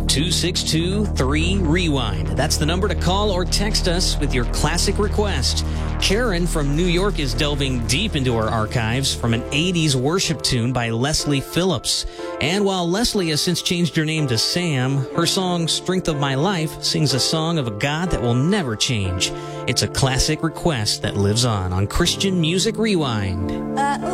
888-262-3REWIND. That's the number to call or text us with your classic request. Karen from New York is delving deep into our archives from an 80s worship tune by Leslie Phillips. And while Leslie has since changed her name to Sam, her song Strength of My Life sings a song of a God that will never change. It's a classic request that lives on Christian Music Rewind.